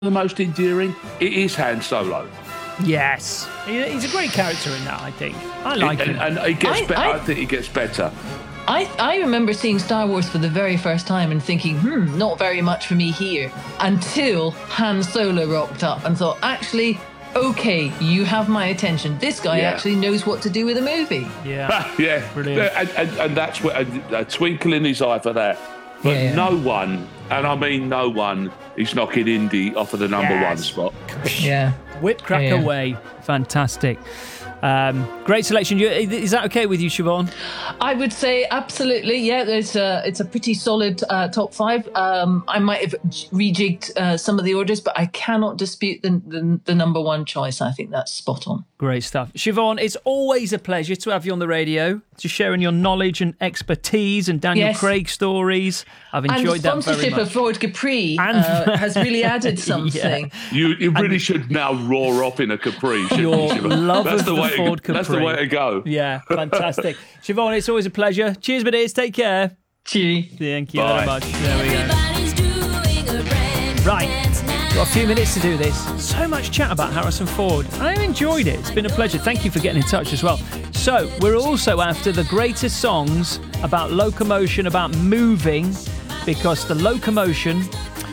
the most endearing, it is Han Solo. Yes. He's a great character in that, I think. I like him. And it gets better. I think it gets better. I remember seeing Star Wars for the very first time and thinking, not very much for me here, until Han Solo rocked up and thought, actually, okay, you have my attention. This guy actually knows what to do with a movie. Yeah. Yeah. Brilliant. And that's what, a twinkle in his eye for that. But no one, and I mean no one, is knocking Indy off of the number one spot. Yeah. Whip crack away. Fantastic. Great selection. Is that okay with you, Siobhan? I would say absolutely. Yeah, it's a pretty solid top five. I might have rejigged some of the orders, but I cannot dispute the number one choice. I think that's spot on. Great stuff. Siobhan, it's always a pleasure to have you on the radio, to sharing your knowledge and expertise and Daniel Craig stories. I've enjoyed that very much. And the sponsorship of Ford Capri has really added something. You really should now roar off in a Capri. Your love of the Ford Capri. That's the way to go. Yeah, fantastic. Siobhan, it's always a pleasure. Cheers, my dears. Take care. Cheers. Thank you very much. There we go. Right. Got a few minutes to do this. So much chat about Harrison Ford. I enjoyed it. It's been a pleasure. Thank you for getting in touch as well. So, we're also after the greatest songs about locomotion, about moving, because the locomotion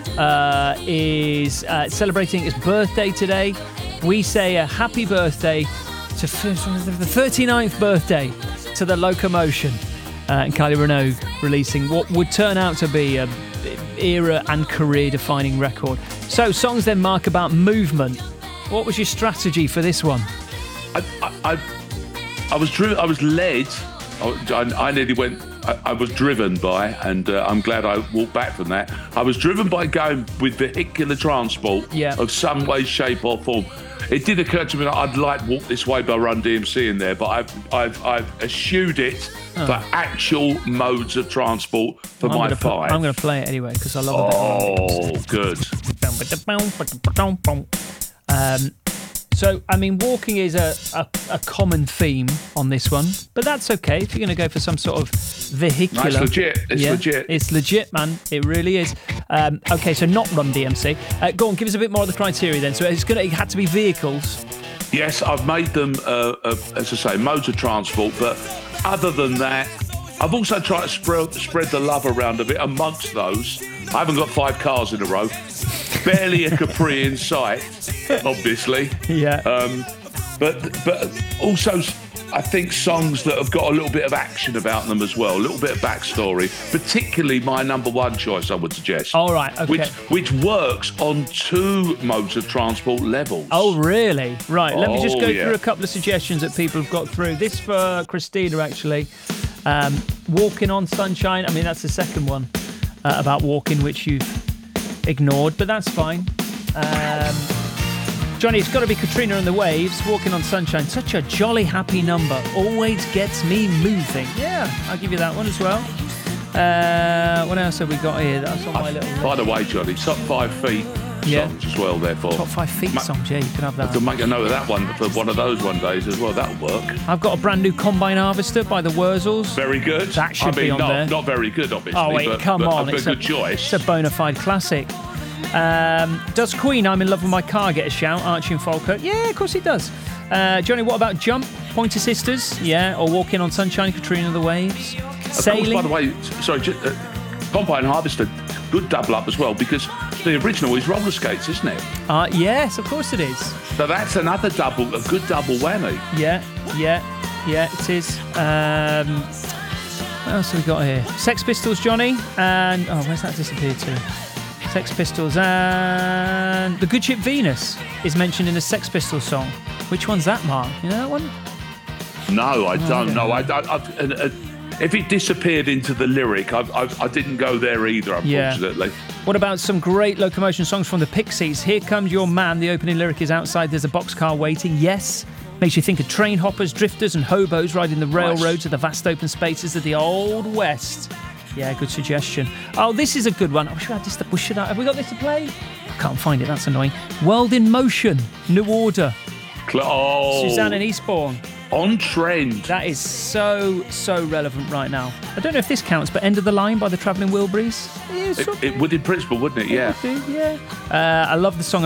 is celebrating its birthday today. We say a happy birthday to the 39th birthday to the locomotion. And Kylie Minogue releasing what would turn out to be a era and career-defining record. So, songs then, Mark, about movement. What was your strategy for this one? I was driven. I was led. I nearly went. I was driven by, and I'm glad I walked back from that. I was driven by going with vehicular transport of some way, shape, or form. It did occur to me that I'd like Walk This Way by Run DMC in there, but I've eschewed it for actual modes of transport for my five. I'm going to play it anyway because I love it. Oh, good. So, I mean, walking is a common theme on this one, but that's okay if you're going to go for some sort of vehicular. No, it's legit. It's legit. It's legit, man. It really is. Okay, so not Run DMC. Go on, give us a bit more of the criteria then. So it had to be vehicles. Yes, I've made them, as I say, modes of transport, but other than that, I've also tried to spread the love around a bit amongst those. I haven't got 5 cars in a row. Barely a Capri in sight, obviously. Yeah. But also, I think songs that have got a little bit of action about them as well, a little bit of backstory. Particularly my number one choice, I would suggest. All right, okay. Which works on 2 modes of transport levels. Oh, really? Right, let me just go through a couple of suggestions that people have got through. This for Christina, actually. Walking on Sunshine. I mean, that's the second one about walking, which you've ignored, but that's fine. Johnny, it's got to be Katrina and the Waves, Walking on Sunshine. Such a jolly, happy number. Always gets me moving. Yeah, I'll give you that one as well. What else have we got here? That's on my little list. By the way, Johnny, top 5 feet songs as well, therefore. Top 5 feet songs, yeah, you can have that. I can make a note of that one for one of those one days as well. That'll work. I've got a brand new Combine Harvester by the Wurzels. Very good. That should be on there. Not very good, obviously. Oh, wait, come on. It's a good choice. It's a bona fide classic. Does Queen, I'm in Love with My Car, get a shout? Archie and Falkirk. Yeah, of course it does. Johnny, what about Jump? Pointer Sisters? Yeah. Or Walking on Sunshine, Katrina and the Waves? Sailing? Of course, by the way, sorry, Combine Harvester, good double up as well, because the original is roller skates, isn't it? Yes, of course it is. So that's another a good double whammy. Yeah, it is. What else have we got here? Sex Pistols, Johnny, and where's that disappeared to? Sex Pistols and The Good Ship Venus is mentioned in a Sex Pistols song. Which one's that, Mark? You know that one? No, I don't know. If it disappeared into the lyric, I didn't go there either, unfortunately. Yeah. What about some great locomotion songs from the Pixies? Here Comes Your Man. The opening lyric is outside there's a boxcar waiting. Yes. Makes you think of train hoppers, drifters and hobos riding the railroads of the vast open spaces of the Old West. Yeah, good suggestion. Oh, this is a good one. I wish we had this to push it out. Have we got this to play? I can't find it. That's annoying. World in Motion. New Order. Suzanne and Eastbourne. On trend. That is so relevant right now. I don't know if this counts, but End of the Line by the Travelling Wilburys. It would in principle, wouldn't it? Yeah. I love the song